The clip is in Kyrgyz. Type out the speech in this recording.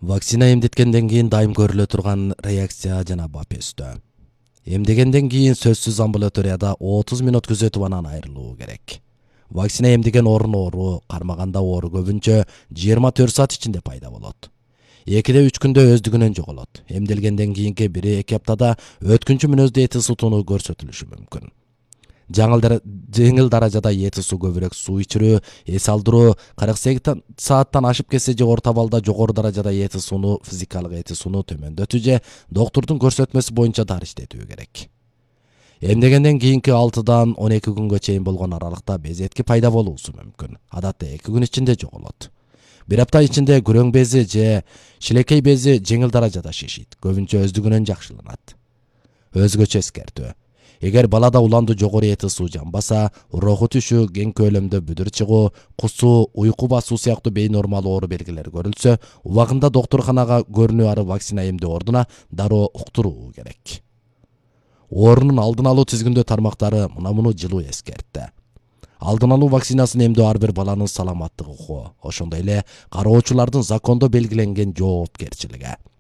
Вакцина эмдеткенден кийин дайым көрүлө турган реакция жана бап өстү. Эмдегенден кийин сөзсүз амбулаторияда 30 мүнөт күзөтүп анан айрылуу керек. Вакцина эмдеген орун оору, кармаганда оору көбүнчө 24 саат ичинде пайда болот. 2-3 күндө өздүгүнөн жоголот. Эмделгенден кийинки 1-2 аптада өткүнчү мүнөздө эти сутууну көрсөтүлүшү мүмкүн. Жеңил даражада эти суу, көбүрөөк суу ичирүү, эс алдыруу 48 сааттан ашып кетсе же орто абалда жогору даражада эти сууну, физикалык эти сууну төмөндөтүү же доктурдун көрсөтмөсү боюнча дары иштетүү керек. Эмдегенден кийинки 6-дан 12 күнгө чейин болгон аралыкта безетки пайда болуусу мүмкүн. Адатта 2 күн ичинде жоголот. 1 апта ичинде күрөң бези же шилекей бези жеңил даражада шишийт, көбүнчө өздүгүнөн жакшыланат. Өзгөчө эскертүү: эгер балада уланду жогору эти суу жанбаса, уроху түшүү, кең көлөмдө бүдүр чыгуу, кусуу, уйку басуу сыяктуу бейнормал оору белгилери көрүлсө, убагында доктурханага көрүнүп арып вакцина эмдөө ордуна дароо уктуруу керек. Оорунун алдын алуу тизгиндөө тармактары муну жылуу эскертти. Алдын алуу вакцинасын эмдөө ар бир баланын саламаттык укугу, ошондой эле кароочулардын закондо белгиленген жоопкерчилиги.